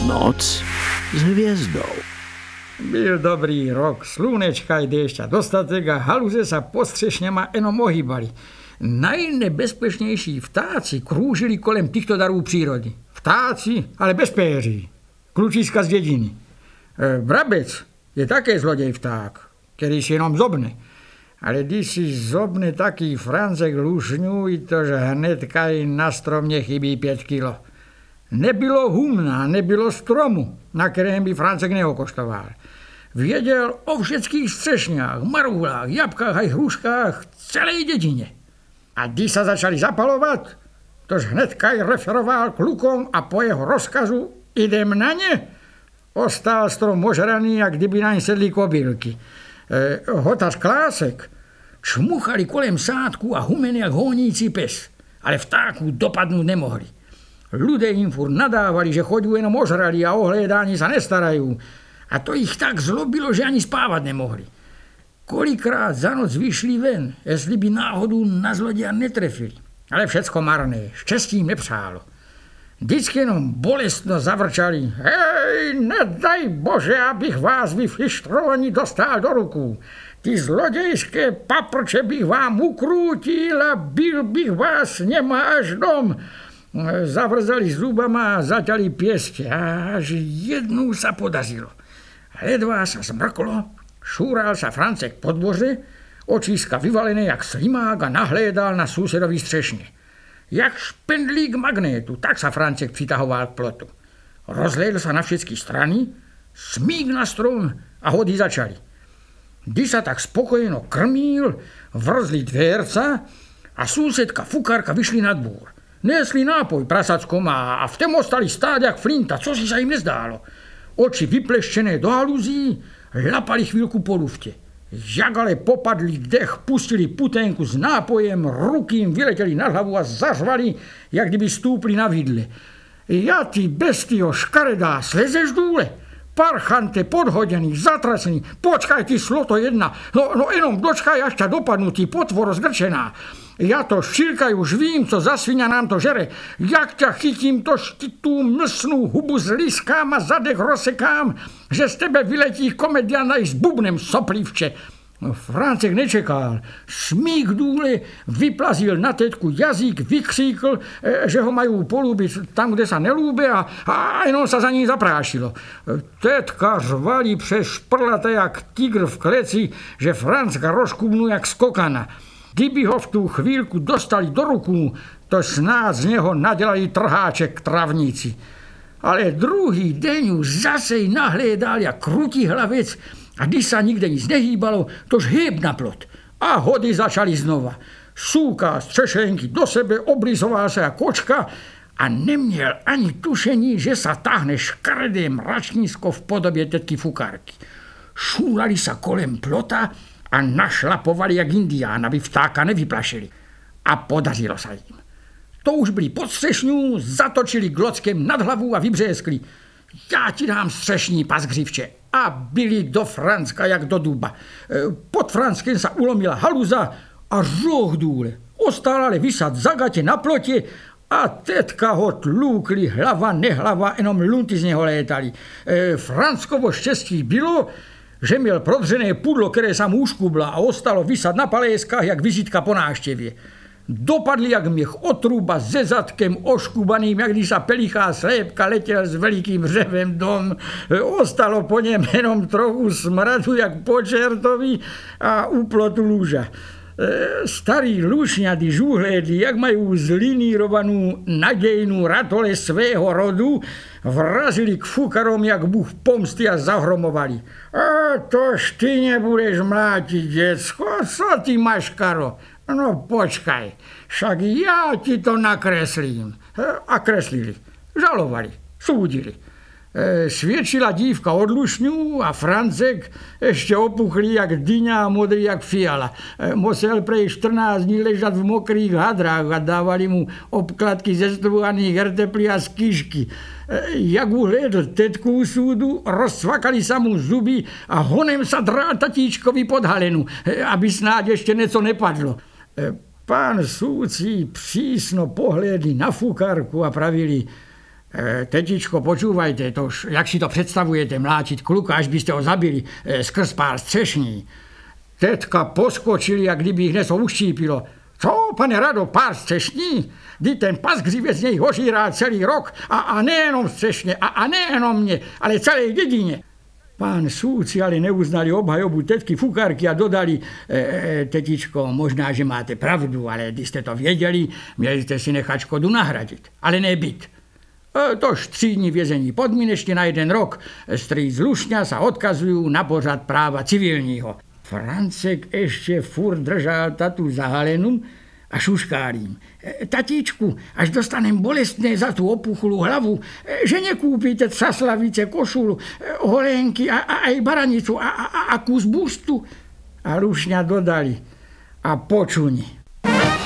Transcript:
Noc s hviezdou. Byl dobrý rok, slúnečka i déšťa dostatek a haluze sa pod střešňama enom ohýbali. Najnebezpečnejší vtáci krúžili kolem týchto darů přírody. Vtáci, ale bez péří. Klučíska z dediny. Vrabec je také zlodej vták, který si jenom zobne. Ale když si zobne taký Francek lušňuj, to že hnedka i na stromě chybí 5 kilo. Nebylo humna, nebylo stromu, na kterém by Francek neokoštoval. Věděl o všetkých střešňách, marulách, jabkách a hruškách celé dedině. A když se začali zapalovat, tož hnedka i referoval klukom a po jeho rozkazu idem na ně. Ostal strom ožraný, jak kdyby na ně sedli kobylky. Hotař Klásek čmuchali kolem sádku a humeny jak honící pes, ale vtáků dopadnout nemohli. Ľudia jim furt nadávali, že chodí jenom ožrali a ohlédání sa nestarajú. A to ich tak zlobilo, že ani spávať nemohli. Kolikrát za noc vyšli ven, jestli by náhodou na zloděja netrefili. Ale všecko marné, štěstí jim nepřálo. Vždycky jenom bolestno zavrčali. Hej, nedaj Bože, abych vás vy fištrovaní dostal do ruku. Ty zlodějské paprče bych vám ukrútil a byl bych vás nemá až dom. Zavrzali zubama a zaťali piesť. Až jednou sa podařilo. Ledva sa zmrklo, šúral sa Francek po dvoře, očíska vyvalené jak slimák a nahlédal na súsedový střešne. Jak špendlík magnétu, tak sa Francek přitahoval k plotu. Rozhlédl sa na všetky strany, smík na strom a hody začali. Když sa tak spokojeno krmil, vrzli dvérca a súsedka Fukárka vyšli na dvůr. Nesli nápoj prasackom a v tom ostali stáť jak flinta, co si sa im nezdálo. Oči vypleščené do haluzí, lapali chvíľku po lufte. Jak ale popadli dech, pustili puténku s nápojem, ruky im vyleteli na hlavu a zařvali, jak kdyby stúpli na vidle. Ja ty bestio škaredá, slezeš dúle? Parchante, podhodený, zatrasený, počkaj ty sloto jedna, no jenom dočkaj, až ťa dopadnú, ty potvoro zgrčená. Ja to štílkaj už vím, co za svinia nám to žere. Jak ťa chytím, to tú mlsnú hubu zliskám a zadek rozsekám, že z tebe vyletí komediana i s bubnem soplivče. Francek nečekal. Smík dúle, vyplazil na tetku jazyk, vykříkl, že ho majú polúbiť tam, kde sa nelúbe a jenom sa za ním zaprášilo. Tetka řvali přes šprlata jak tigr v kleci, že Francka rozkúbnú jak skokana. Kdyby ho v tú chvíľku dostali do ruku, to snáď z neho nadelali trháček travníci. Ale druhý deň už zase nahlédal jak krutý hlavec a když sa nikde nic nehýbalo, tož hyb na plot. A hody začali znova. Súka z třešenky do sebe, oblizoval sa jak kočka a neměl ani tušení, že sa táhne škaredé mračnísko v podobě tetky Fukárky. Šúlali sa kolem plota a našlapovali jak indián, aby vtáka nevyplašili. A podařilo sa im. To už byli pod střešňu, zatočili glockem nad hlavu a vybřeskli. Já ti dám střešní pas křivče. A byli do Francka jak do duba. Pod Franckem sa ulomila haluza a žoch dúle. Ostal ale vysať za gate na plote a tetka ho tlúkli hlava, nehlava, jenom lunty z neho létali. Franckovo štěstí bylo, že měl prodřené pudlo, které sa mu uškubla a ostalo vysať na paléskách jak vizitka po návštěvě. Dopadli jak měch otruba se zadkem oškubaným, jak když sa pelichá slépka letěl s velikým řevem dom. Ostalo po něm jenom trochu smradu jak po čertovi a u plotu lúža. Starí lušňady žuhlédli, jak majú zlinírovanú nadejnú ratole svého rodu, vrazili k fukarom jak bůh pomsty a zahromovali. A tož ty nebudeš mlátiť, decko, co ty máš, Karo? No počkaj, však ja ti to nakreslím. A kreslili, žalovali, súdili. Sviečila dívka od lušňu a Francek ešte opuchlý jak dyňa a modrý jak fiala. Musel prej 14 dní ležať v mokrých hadrách a dávali mu obkladky ze struhaných rtepli a z kyšky. Jak uhlédl tetku u súdu, rozcvakali sa mu zuby a honem sa drál tatíčkovi pod halenu, aby snáď ešte neco nepadlo. Pán súdci přísno pohlédli na Fukárku a pravili: Tetičko, počúvajte, jak si to představujete, mláčiť kluka, až byste ho zabili skrz pár střešní. Tetka poskočili, jak kdyby ich něco uštípilo. Co, pane Rado, pár střešní? Kdy ten paskřivec z něj hožírá celý rok a nejenom střešně a nejenom mě, ale celé dědině. Pán súdci ale neuznali obhajobu tetky Fukárky a dodali, tetičko, možná, že máte pravdu, ale když jste to věděli, měli jste si nechat škodu nahradit, ale ne byt. Tož 3 dní vězení podmínečně na 1 rok. Strýc Lušňa sa odkazujú na pořad práva civilního. Francek ešte furt držal tatu zahalenú a šuškárím. Tatíčku, až dostanem bolestné za tú opuchlú hlavu, že nekúpite třaslavice, košulu, holenky a aj baranicu a kus bustu. A Lušňa dodali. A počuň,